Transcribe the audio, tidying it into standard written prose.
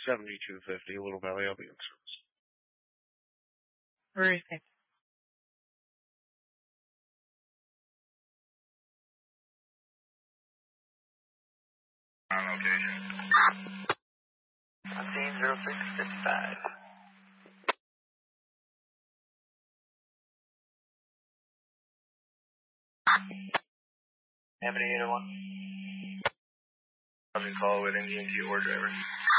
7250 Little Valley Ambulance Service. Where is it? On location. I'm seeing 0655. How many unit 1? I'll call with NGNQ or driver.